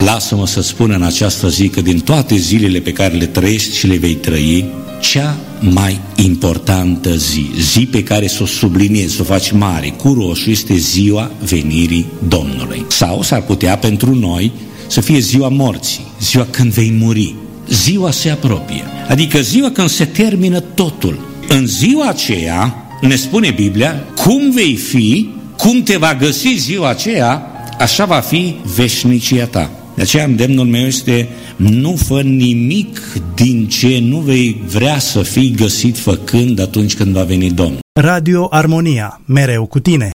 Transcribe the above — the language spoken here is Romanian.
lasă-mă să spun în această zi că din toate zilele pe care le trăiești și le vei trăi, cea mai importantă zi pe care să o subliniezi, să o faci mare, cu roșu, este ziua venirii Domnului. Sau s-ar putea pentru noi să fie ziua morții, ziua când vei muri. Ziua se apropie, adică ziua când se termină totul. În ziua aceea, ne spune Biblia, cum vei fi, cum te va găsi ziua aceea, așa va fi veșnicia ta. De aceea îndemnul meu este: nu fă nimic din ce nu vei vrea să fii găsit făcând atunci când va veni Domnul. Radio Armonia, mereu cu tine.